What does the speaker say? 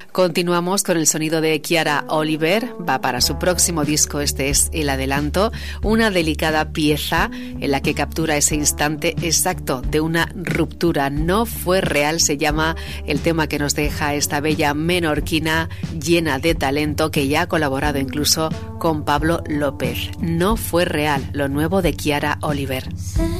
Continuamos con el sonido de Chiara Oliver, va para su próximo disco, este es el adelanto, una delicada pieza en la que captura ese instante exacto de una ruptura. No fue real, se llama el tema que nos deja esta bella menorquina llena de talento que ya ha colaborado incluso con Pablo López. No fue real, lo nuevo de Chiara Oliver.